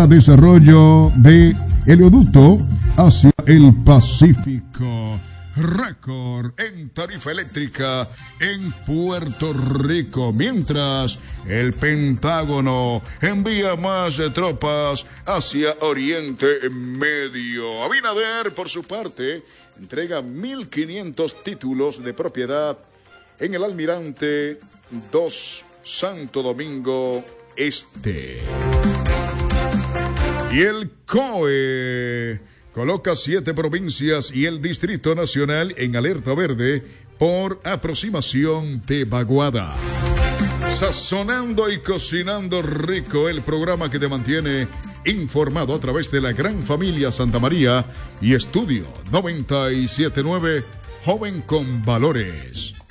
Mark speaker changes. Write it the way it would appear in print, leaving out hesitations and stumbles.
Speaker 1: para desarrollo de oleoducto hacia el Pacífico. Récord en tarifa eléctrica en Puerto Rico, mientras el Pentágono envía más tropas hacia Oriente Medio. Abinader, por su parte, entrega 1.500 títulos de propiedad en el Almirante 2 Santo Domingo Este. Y el COE coloca 7 provincias y el Distrito Nacional en alerta verde por aproximación de vaguada. Sazonando y cocinando rico, el programa que te mantiene informado a través de la gran familia Santa María y Estudio 97.9, Joven con Valores.